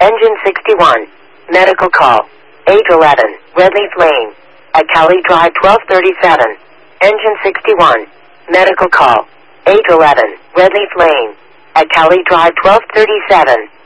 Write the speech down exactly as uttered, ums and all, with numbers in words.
Engine sixty-one. Medical call. eight eleven, Redleaf Lane. At Cali Drive twelve thirty-seven. Engine sixty-one. Medical call. eight eleven, Redleaf Lane. At Cali Drive twelve thirty-seven.